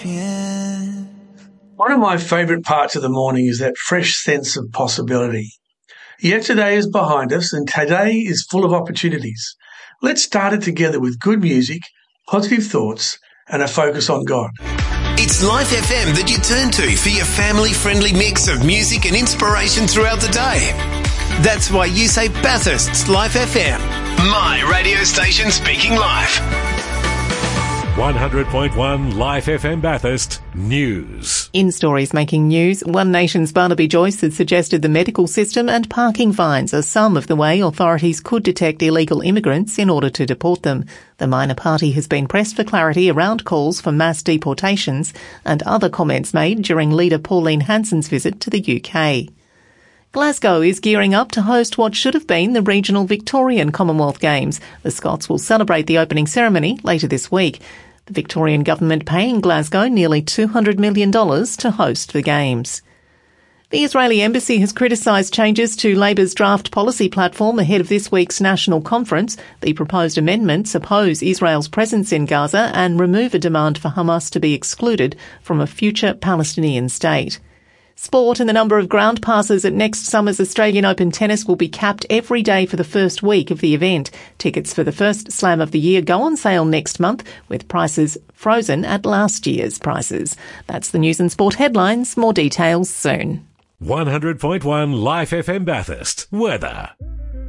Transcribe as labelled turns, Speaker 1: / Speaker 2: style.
Speaker 1: One of my favourite parts of the morning is that fresh sense of possibility. Yesterday is behind us and today is full of opportunities. Let's start it together with good music, positive thoughts and a focus on God.
Speaker 2: It's Life FM that you turn to for your family-friendly mix of music and inspiration throughout the day. That's why you say Bathurst's Life FM. My radio station speaking life.
Speaker 3: 100.1 Life FM Bathurst News.
Speaker 4: In stories making news, One Nation's Barnaby Joyce has suggested the medical system and parking fines are some of the way authorities could detect illegal immigrants in order to deport them. The minor party has been pressed for clarity around calls for mass deportations and other comments made during leader Pauline Hanson's visit to the UK. Glasgow is gearing up to host what should have been the regional Victorian Commonwealth Games. The Scots will celebrate the opening ceremony later this week. The Victorian government paying Glasgow nearly $200 million to host the Games. The Israeli embassy has criticised changes to Labour's draft policy platform ahead of this week's national conference. The proposed amendments oppose Israel's presence in Gaza and remove a demand for Hamas to be excluded from a future Palestinian state. Sport and the number of ground passes at next summer's Australian Open tennis will be capped every day for the first week of the event. Tickets for the first slam of the year go on sale next month, with prices frozen at last year's prices. That's the news and sport headlines. More details soon.
Speaker 3: 100.1 Life FM Bathurst. Weather.